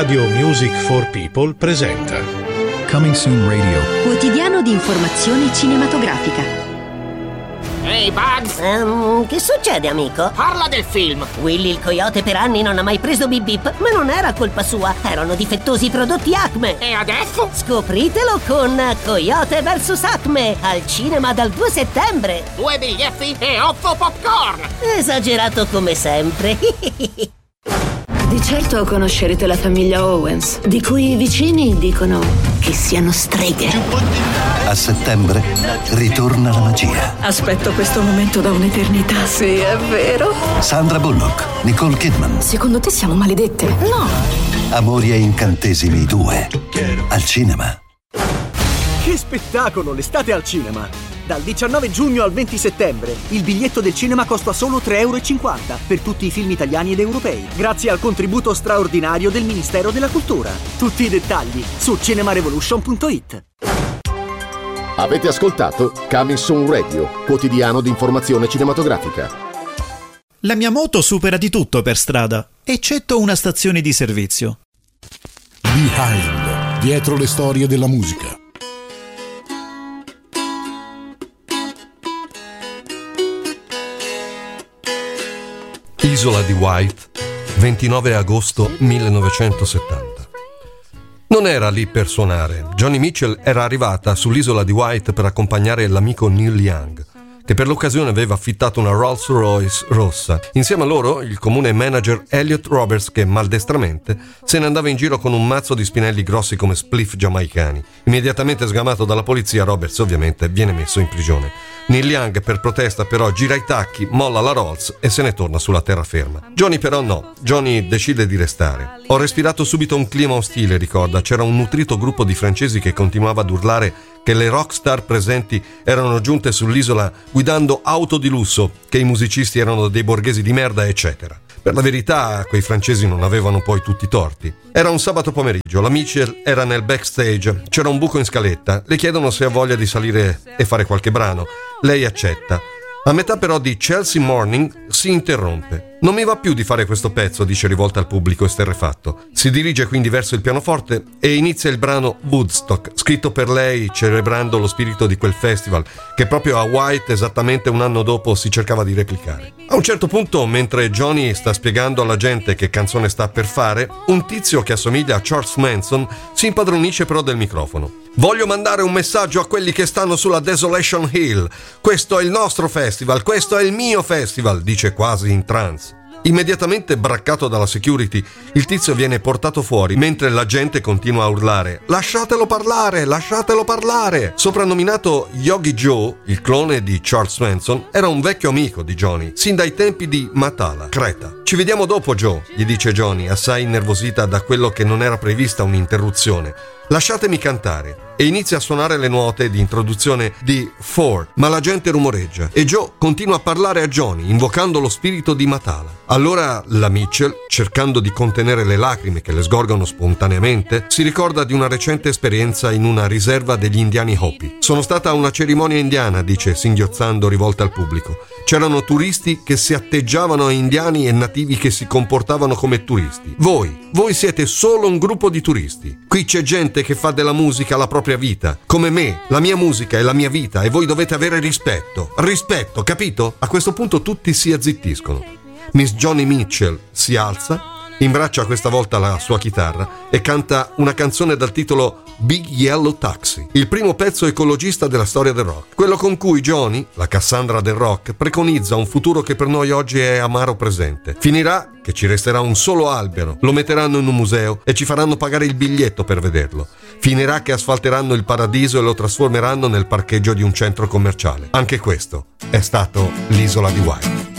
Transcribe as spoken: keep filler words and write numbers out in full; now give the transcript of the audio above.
Radio Music for People presenta Coming Soon Radio, quotidiano di informazione cinematografica. Ehi, hey Bugs! Um, che succede, amico? Parla del film! Willy il coyote per anni non ha mai preso Bip Bip, ma non era colpa sua, erano difettosi i prodotti Acme. E adesso? Scopritelo con Coyote versus Acme, al cinema dal due settembre. Due biglietti e otto popcorn! Esagerato come sempre. Di certo conoscerete la famiglia Owens, di cui i vicini dicono che siano streghe. A settembre ritorna la magia. Aspetto questo momento da un'eternità. Sì, è vero. Sandra Bullock, Nicole Kidman. Secondo te siamo maledette? No. Amori e incantesimi due. Al cinema. Che spettacolo, l'estate al cinema! Dal diciannove giugno al venti settembre il biglietto del cinema costa solo tre euro e cinquanta per tutti i film italiani ed europei, grazie al contributo straordinario del Ministero della Cultura. Tutti i dettagli su cinemarevolution punto it. Avete ascoltato Coming Soon Radio, quotidiano di informazione cinematografica. La mia moto supera di tutto per strada, eccetto una stazione di servizio. Behind, dietro le storie della musica. Isola di Wight, ventinove agosto millenovecentosettanta. Non era lì per suonare. Joni Mitchell era arrivata sull'isola di Wight per accompagnare l'amico Neil Young, che per l'occasione aveva affittato una Rolls Royce rossa. Insieme a loro il comune manager Elliot Roberts, che maldestramente se ne andava in giro con un mazzo di spinelli grossi come spliff giamaicani. Immediatamente sgamato dalla polizia, Roberts ovviamente viene messo in prigione. Neil Young per protesta però gira i tacchi, molla la Rolls e se ne torna sulla terraferma. Johnny però no, Johnny decide di restare. Ho respirato subito un clima ostile, ricorda. C'era un nutrito gruppo di francesi che continuava ad urlare che le rockstar presenti erano giunte sull'isola guidando auto di lusso, che i musicisti erano dei borghesi di merda, eccetera. Per la verità, quei francesi non avevano poi tutti i torti. Era un sabato pomeriggio, la Mitchell era nel backstage, c'era un buco in scaletta, le chiedono se ha voglia di salire e fare qualche brano. Lei accetta. A metà però di Chelsea Morning si interrompe. Non mi va più di fare questo pezzo, dice rivolta al pubblico esterrefatto. Si dirige quindi verso il pianoforte e inizia il brano Woodstock, scritto per lei celebrando lo spirito di quel festival che proprio a White esattamente un anno dopo si cercava di replicare. A un certo punto, mentre Johnny sta spiegando alla gente che canzone sta per fare, un tizio che assomiglia a Charles Manson si impadronisce però del microfono. Voglio mandare un messaggio a quelli che stanno sulla Desolation Hill. Questo è il nostro festival, questo è il mio festival, dice quasi in trance. Immediatamente braccato dalla security, il tizio viene portato fuori mentre la gente continua a urlare «Lasciatelo parlare, lasciatelo parlare!». Soprannominato Yogi Joe, il clone di Charles Manson, era un vecchio amico di Johnny, sin dai tempi di Matala, Creta. «Ci vediamo dopo, Joe», gli dice Johnny, assai innervosita da quello che non era prevista un'interruzione. «Lasciatemi cantare». E inizia a suonare le note di introduzione di Four, ma la gente rumoreggia e Joe continua a parlare a Johnny, invocando lo spirito di Matala. Allora la Mitchell, cercando di contenere le lacrime che le sgorgano spontaneamente, si ricorda di una recente esperienza in una riserva degli indiani Hopi. «Sono stata a una cerimonia indiana», dice singhiozzando rivolta al pubblico. «C'erano turisti che si atteggiavano a indiani e nativi che si comportavano come turisti. Voi, voi siete solo un gruppo di turisti. Qui c'è gente che fa della musica la propria vita, come me. La mia musica è la mia vita e voi dovete avere rispetto. Rispetto, capito?» A questo punto tutti si azzittiscono. Miss Joni Mitchell si alza, imbraccia questa volta la sua chitarra e canta una canzone dal titolo Big Yellow Taxi, il primo pezzo ecologista della storia del rock, quello con cui Joni, la Cassandra del rock, preconizza un futuro che per noi oggi è amaro presente. Finirà che ci resterà un solo albero, lo metteranno in un museo e ci faranno pagare il biglietto per vederlo. Finirà che asfalteranno il paradiso e lo trasformeranno nel parcheggio di un centro commerciale. Anche questo è stato l'isola di Wight.